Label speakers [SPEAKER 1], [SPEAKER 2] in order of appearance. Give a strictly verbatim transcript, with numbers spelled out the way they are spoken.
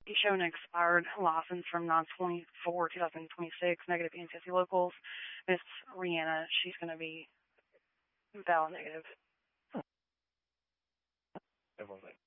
[SPEAKER 1] You show an expired license from nine twenty-four twenty twenty-six, negative N C S C locals. Miss Rihanna, she's going to be valid negative.
[SPEAKER 2] Everyone's like,